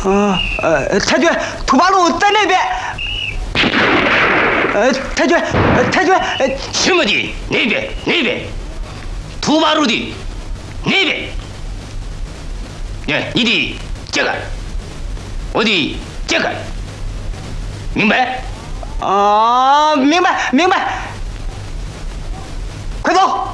太君，土八路在那边。太君， 什么的？那边，土八路的那边。你的这个，我的这个，明白？ 明白。快走！